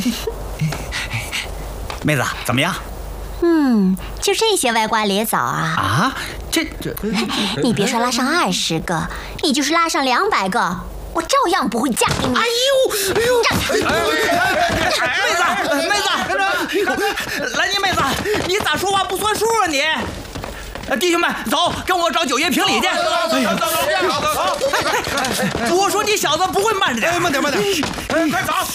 妹子怎么样？ 就这些歪瓜裂枣啊！ 啊，这， 你别说拉上20个，你就是拉上200个，我照样不会嫁给你。 哎呦，妹子，来你妹子，你咋说话不算数啊你？弟兄们，走，跟我找九爷评理去。我说你小子不会慢着点。 慢点，快走。